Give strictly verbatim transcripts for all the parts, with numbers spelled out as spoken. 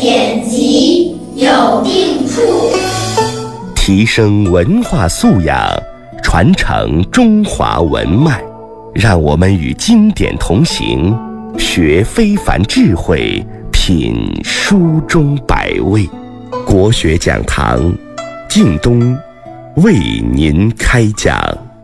典籍有定处， 提升文化素养，传承中华文脉，让我们与经典同行，学非凡智慧，品书中百味。国学讲堂，靳东为您开讲。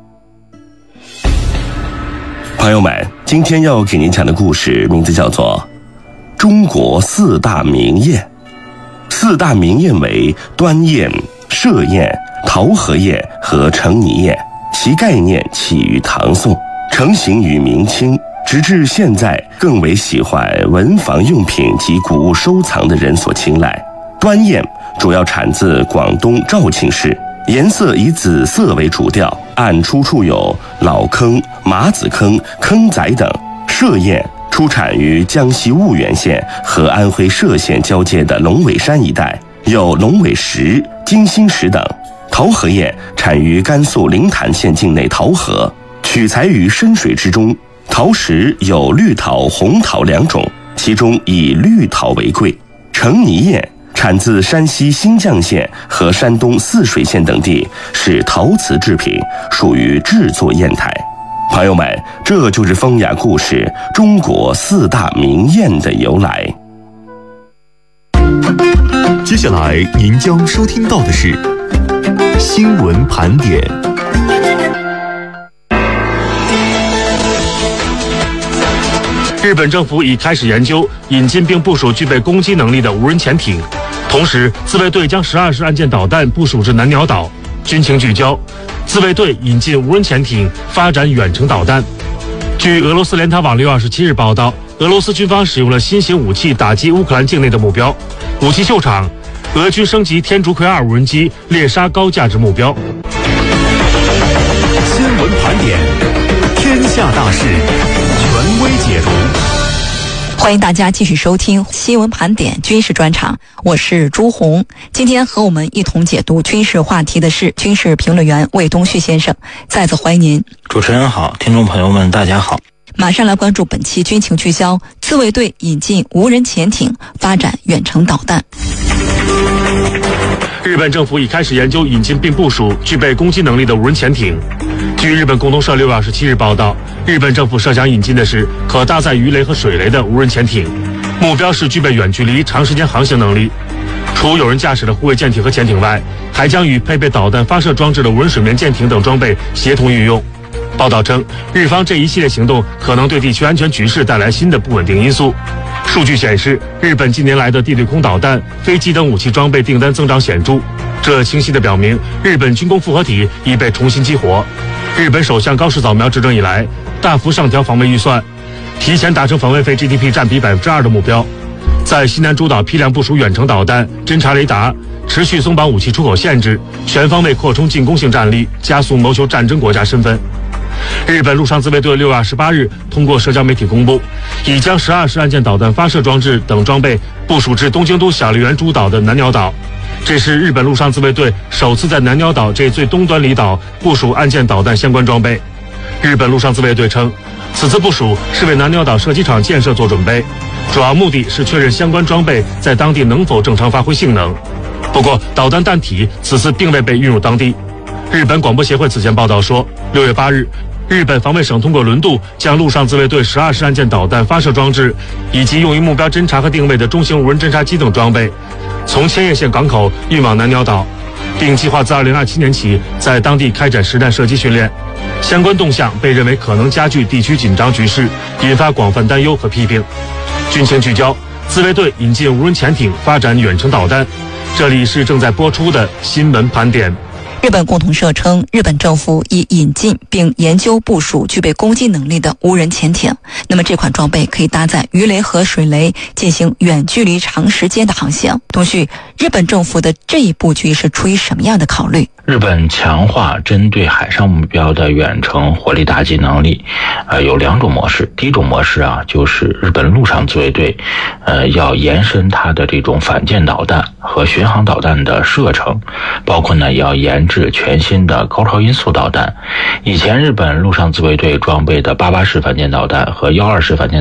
朋友们，今天要给您讲的故事名字叫做中国四大名宴。四大名宴为端宴、设宴、桃核宴和成泥宴，其概念起于唐宋，成型于明清，直至现在更为喜欢文房用品及古物收藏的人所青睐。端宴主要产自广东肇庆市，颜色以紫色为主调，按出处有老坑、马子坑、坑仔等。设宴出产于江西婺源县和安徽歙县交界的龙尾山一带，有龙尾石、金星石等。桃核宴产于甘肃灵潭县境内桃核，取材于深水之中。桃石有绿桃、红桃两种，其中以绿桃为贵。成泥宴产自山西新绛县和山东泗水县等地，是陶瓷制品，属于制作砚台。朋友们，这就是风雅故事中国四大名宴的由来。 接下来您将收听到的是新闻盘点。 日本政府已开始研究引进并部署具备攻击能力的无人潜艇，同时自卫队将十二式岸舰导弹部署至南鸟岛。军情聚焦：自卫队引进无人潜艇，发展远程导弹。据俄罗斯联塔网六月二十七日报道，俄罗斯军方使用了新型武器打击乌克兰境内的目标。武器秀场，俄军升级天竺葵二无人机猎杀高价值目标。 新闻盘点，天下大事，权威解读。 欢迎大家继续收听新闻盘点军事专场，我是朱红。今天和我们一同解读军事话题的是军事评论员魏东旭先生，再次欢迎您。 主持人好，听众朋友们大家好。 马上来关注本期军情聚焦：自卫队引进无人潜艇，发展远程导弹。 日本政府已开始研究引进并部署具备攻击能力的无人潜艇。据日本共同社六月二十七日报道，日本政府设想引进的是可搭载鱼雷和水雷的无人潜艇，目标是具备远距离、长时间航行能力。除有人驾驶的护卫舰艇和潜艇外，还将与配备导弹发射装置的无人水面舰艇等装备协同运用。报道称，日方这一系列行动可能对地区安全局势带来新的不稳定因素。数据显示，日本近年来的地对空导弹、飞机等武器装备订单增长显著，这清晰地表明日本军工复合体已被重新激活。日本首相高市早苗执政以来，大幅上调防卫预算，提前达成防卫费 G D P 占比百分之二的目标。在西南诸岛批量部署远程导弹、侦察雷达，持续松绑武器出口限制，全方位扩充进攻性战力，加速谋求战争国家身份。日本陆上自卫队六月二十八日通过社交媒体公布，已将十二式岸舰导弹发射装置等装备部署至东京都小笠原诸岛的南鸟岛。这是日本陆上自卫队首次在南鸟岛这最东端离岛部署岸舰导弹相关装备。日本陆上自卫队称，此次部署是为南鸟岛射击场建设做准备，主要目的是确认相关装备在当地能否正常发挥性能。不过，导弹弹体此次并未被运入当地。日本广播协会此前报道说，六月八日，日本防卫省通过轮渡将陆上自卫队十二式岸舰导弹发射装置以及用于目标侦察和定位的中型无人侦察机等装备，从千叶县港口运往南鸟岛，并计划自二零二七年起在当地开展实弹射击训练。相关动向被认为可能加剧地区紧张局势，引发广泛担忧和批评。军情聚焦：自卫队引进无人潜艇，发展远程导弹。这里是正在播出的新闻盘点。 日本共同社称，日本政府已引进并研究部署具备攻击能力的无人潜艇。那么这款装备可以搭载鱼雷和水雷，进行远距离长时间的航行。东旭，日本政府的这一布局是出于什么样的考虑？ 日本强化针对海上目标的远程火力打击能力，呃，有两种模式。第一种模式啊，就是日本陆上自卫队，呃，要延伸它的这种反舰导弹和巡航导弹的射程，包括呢，也要研制全新的高超音速导弹。以前日本陆上自卫队装备的八八式反舰导弹和幺二式反舰